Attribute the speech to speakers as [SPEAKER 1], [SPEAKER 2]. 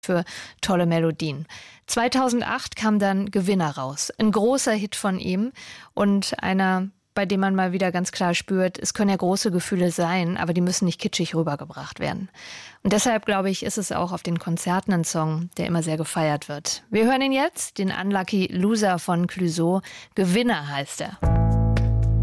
[SPEAKER 1] für tolle Melodien. 2008 kam dann Gewinner raus. Ein großer Hit von ihm und einer, bei dem man mal wieder ganz klar spürt, es können ja große Gefühle sein, aber die müssen nicht kitschig rübergebracht werden. Und deshalb, glaube ich, ist es auch auf den Konzerten ein Song, der immer sehr gefeiert wird. Wir hören ihn jetzt, den Unlucky Loser von Clouseau. Gewinner heißt er.